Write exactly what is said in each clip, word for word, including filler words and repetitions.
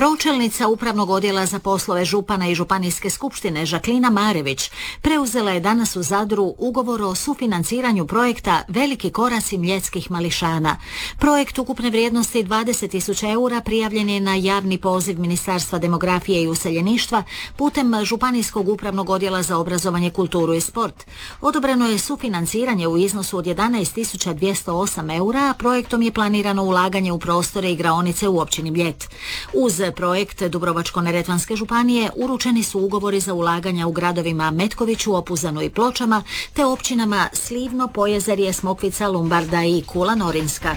Pročelnica Upravnog odjela za poslove župana i županijske skupštine Žaklina Marević preuzela je danas u Zadru ugovor o sufinanciranju projekta Veliki koraci mljetskih mališana. Projekt ukupne vrijednosti dvadeset tisuća eura prijavljen je na javni poziv Ministarstva demografije i useljeništva putem Županijskog upravnog odjela za obrazovanje, kulturu i sport. Odobreno je sufinanciranje u iznosu od jedanaest tisuća dvjesto osam eura, a projektom je planirano ulaganje u prostore i igraonice u općini Mljet. Uz projekt Dubrovačko-neretvanske županije uručeni su ugovori za ulaganja u gradovima Metkoviću, Opuzanu i Pločama, te općinama Slivno, Pojezerje, Smokvica, Lumbarda i Kula Norinska.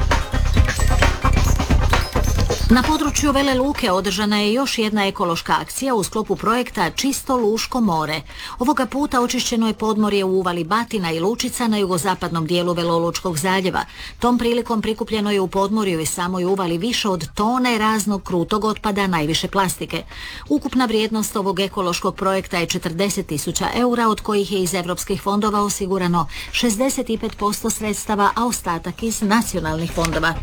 Na području Vele Luke održana je još jedna ekološka akcija u sklopu projekta Čisto Luško more. Ovoga puta očišćeno je podmorje u uvali Batina i Lučica na jugozapadnom dijelu Velolučkog zaljeva. Tom prilikom prikupljeno je u podmorju i samoj uvali više od tone raznog krutog otpada, najviše plastike. Ukupna vrijednost ovog ekološkog projekta je četrdeset tisuća eura, od kojih je iz europskih fondova osigurano šezdeset pet posto sredstava, a ostatak iz nacionalnih fondova.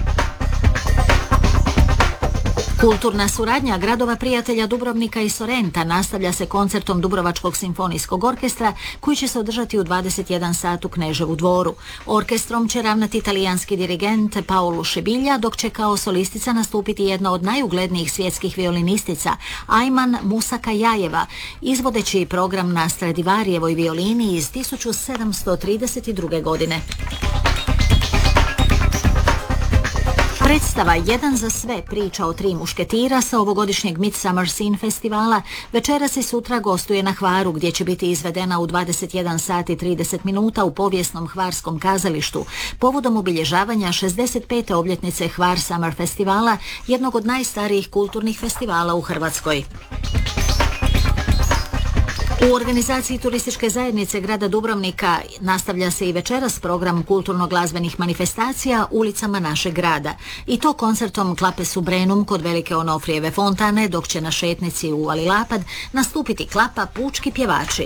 Kulturna suradnja gradova prijatelja Dubrovnika i Sorrenta nastavlja se koncertom Dubrovačkog simfonijskog orkestra koji će se održati u dvadeset jedan sat u Kneževu dvoru. Orkestrom će ravnati talijanski dirigent Paolo Scebilja, dok će kao solistica nastupiti jedna od najuglednijih svjetskih violinistica, Ajman Musaka Jajeva, izvodeći program na Stradivarijevoj violini iz tisuću sedamsto trideset druge. godine. Predstava Jedan za sve, priča o tri mušketira sa ovogodišnjeg Midsummer Scene festivala večeras i sutra gostuje na Hvaru, gdje će biti izvedena u dvadeset jedan sat i trideset minuta u povijesnom Hvarskom kazalištu povodom obilježavanja šezdeset pete obljetnice Hvar Summer festivala, jednog od najstarijih kulturnih festivala u Hrvatskoj. U organizaciji turističke zajednice grada Dubrovnika nastavlja se i večeras program kulturno-glazbenih manifestacija ulicama našeg grada. I to koncertom Klape Subrenum kod Velike Onofrijeve fontane, dok će na šetnici u Uvali Lapad nastupiti Klapa Pučki pjevači.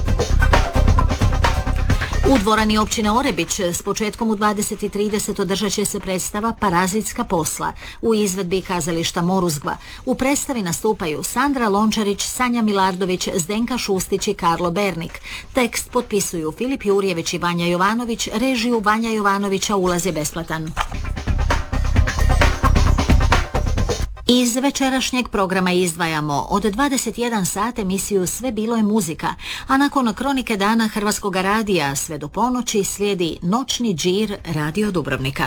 U dvorani općine Orebić s početkom u dvadeset i trideset održat će se predstava Parazitska posla u izvedbi kazališta Moruzgva. U predstavi nastupaju Sandra Lončarić, Sanja Milardović, Zdenka Šustić i Karlo Bernik. Tekst potpisuju Filip Jurjević i Vanja Jovanović, režiju Vanja Jovanovića, ulaz je besplatan. Iz večerašnjeg programa izdvajamo od dvadeset jedan sat emisiju Sve bilo je muzika, a nakon kronike dana Hrvatskog radija sve do ponoći slijedi noćni džir Radio Dubrovnika.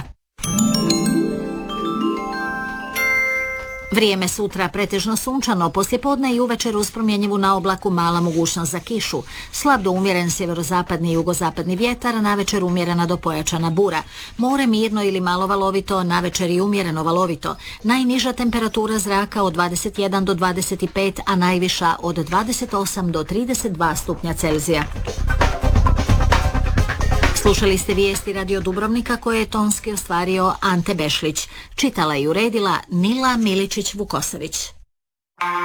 Vrijeme sutra pretežno sunčano, poslijepodne i uvečer uz promjenjivu na oblaku mala mogućnost za kišu. Slab do umjeren sjeverozapadni i jugozapadni vjetar, navečer umjerena do pojačana bura. More mirno ili malo valovito, navečer i umjereno valovito. Najniža temperatura zraka od dvadeset jedan do dvadeset pet, a najviša od dvadeset osam do trideset dva stupnja Celzija. Slušali ste vijesti Radio Dubrovnika koje je tonski ostvario Ante Bešlić. Čitala i uredila Nila Miličić-Vukosović.